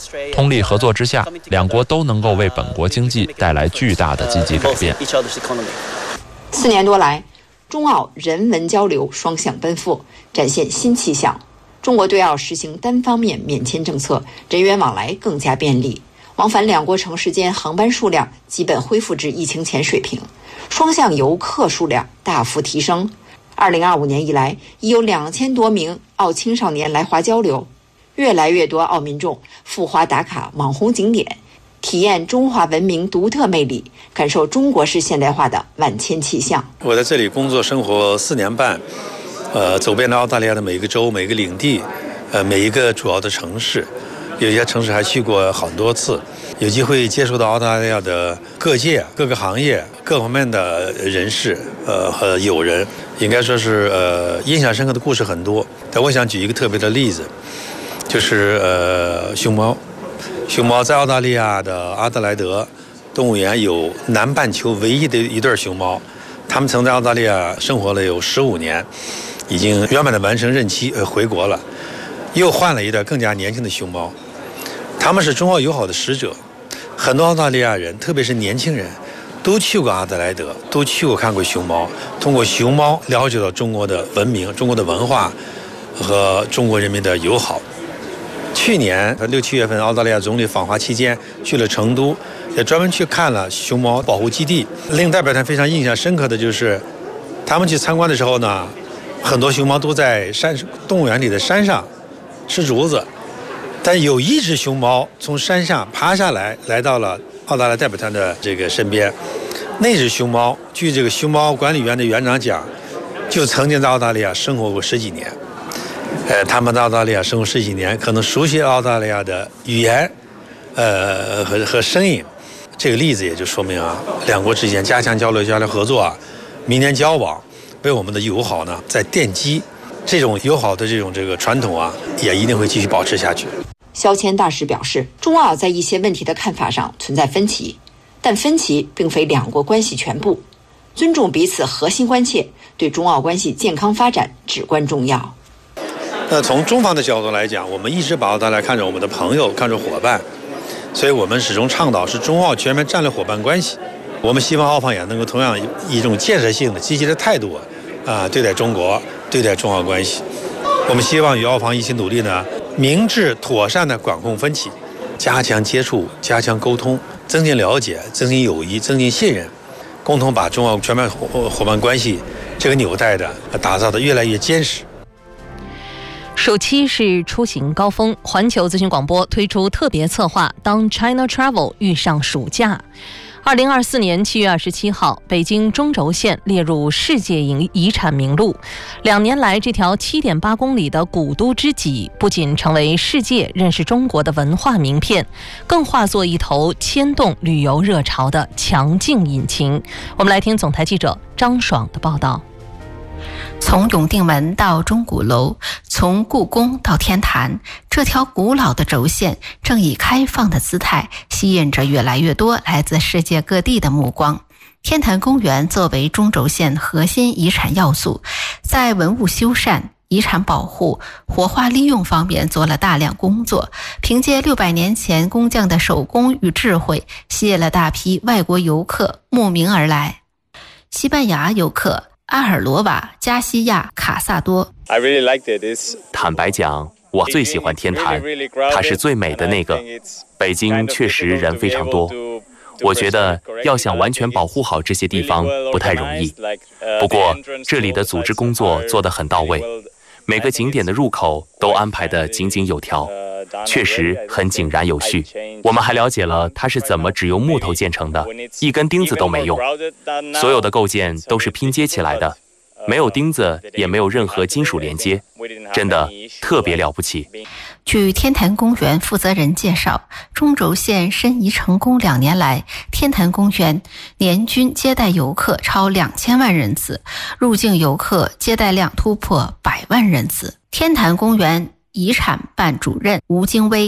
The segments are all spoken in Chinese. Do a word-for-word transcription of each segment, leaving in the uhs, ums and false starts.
通力合作之下，两国都能够为本国经济带来巨大的积极改变。 四年多来，中澳人文交流双向奔赴，展现新气象。中国对澳实行单方面免签政策，人员往来更加便利，往返两国城市间航班数量基本恢复至疫情前水平，双向游客数量大幅提升。二零二五年以来，已有两千多名澳青少年来华交流，越来越多澳民众赴华打卡网红景点，体验中华文明独特魅力，感受中国式现代化的万千气象。 我在这里工作生活四年半，呃，走遍了澳大利亚的每一个州、每个领地，呃，每一个主要的城市，有些城市还去过很多次，有机会接触到澳大利亚的各界、各个行业、各方面的人士，呃和友人，应该说是呃印象深刻的故事很多。但我想举一个特别的例子，就是呃熊猫。熊猫在澳大利亚的阿德莱德动物园有南半球唯一的一对熊猫，他们曾在澳大利亚生活了有十五年，已经圆满的完成任期，呃回国了，又换了一对更加年轻的熊猫。他们是中澳友好的使者，很多澳大利亚人，特别是年轻人，都去过阿德莱德，都去过看过熊猫，通过熊猫了解到中国的文明、中国的文化和中国人民的友好。去年六七月份，澳大利亚总理访华期间去了成都，也专门去看了熊猫保护基地。令代表团非常印象深刻的就是，他们去参观的时候呢，很多熊猫都在山动物园里的山上吃竹子，但有一只熊猫从山上爬下来，来到了澳大利亚代表团的这个身边。那只熊猫，据这个熊猫管理员的园长讲，就曾经在澳大利亚生活过十几年。呃，他们在澳大利亚生活十几年，可能熟悉澳大利亚的语言，呃和和声音。这个例子也就说明啊，两国之间加强交流、交流合作啊，民间交往，为我们的友好呢在奠基。这种友好的这种这个传统啊，也一定会继续保持下去。 肖谦大使表示，中澳在一些问题的看法上存在分歧，但分歧并非两国关系全部，尊重彼此核心关切，对中澳关系健康发展至关重要。 那从中方的角度来讲，我们一直把澳大利亚看着我们的朋友，看着伙伴，所以我们始终倡导是中澳全面战略伙伴关系。我们希望澳方也能够同样以一种建设性的、积极的态度啊、呃、对待中国，对待中澳关系。我们希望与澳方一起努力呢，明智妥善的管控分歧，加强接触，加强沟通，增进了解，增进友谊，增进信任，共同把中澳全面伙伴关系这个纽带的打造得越来越坚实。 暑期是出行高峰，环球资讯广播推出特别策划，当 China Travel 遇上暑假。二零二四年七月二十七号，北京中轴线列入世界遗产名录。两年来，这条七点八公里的古都之脊，不仅成为世界认识中国的文化名片，更化作一头牵动旅游热潮的强劲引擎。我们来听总台记者张爽的报道。 从永定门到钟鼓楼，从故宫到天坛，这条古老的轴线正以开放的姿态吸引着越来越多来自世界各地的目光。天坛公园作为中轴线核心遗产要素，在文物修缮、遗产保护、活化利用方面做了大量工作，凭借六百年前工匠的手工与智慧，吸引了大批外国游客慕名而来。西班牙游客阿尔罗瓦、加西亚、卡萨多。 坦白讲，我最喜欢天坛，它是最美的那个。北京确实人非常多，我觉得要想完全保护好这些地方不太容易。不过这里的组织工作做得很到位，每个景点的入口都安排得井井有条，确实很井然有序。我们还了解了它是怎么只用木头建成的，一根钉子都没用，所有的构件都是拼接起来的，没有钉子，也没有任何金属连接，真的特别了不起。 据天坛公园负责人介绍，中轴线申遗成功两年来，天坛公园年均接待游客超两千万人次，入境游客接待量突破百万人次。天坛公园遗产办主任吴京威，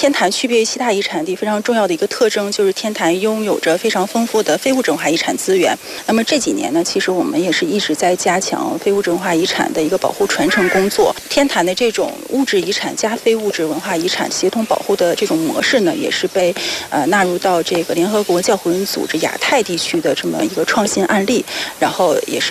天坛区别于其他遗产地非常重要的一个特征，就是天坛拥有着非常丰富的非物质文化遗产资源。那么这几年呢，其实我们也是一直在加强非物质文化遗产的一个保护传承工作。天坛的这种物质遗产加非物质文化遗产协同保护的这种模式呢，也是被呃纳入到这个联合国教科文组织亚太地区的这么一个创新案例，然后也是